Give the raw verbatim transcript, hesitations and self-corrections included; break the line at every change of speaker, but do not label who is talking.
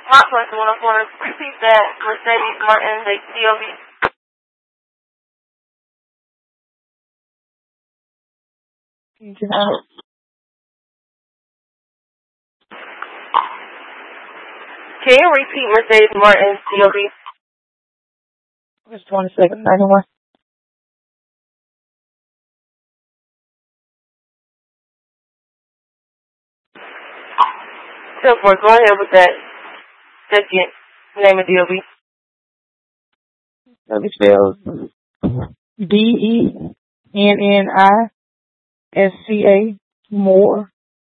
My first one, I want to repeat that Mercedes Martin, the D O B. Can you repeat Mercedes Martin, D O B?
Just twenty seconds, ninety-one.
So for go ahead with that second name of D O B.
That be spelled D E N N I S C A Moore.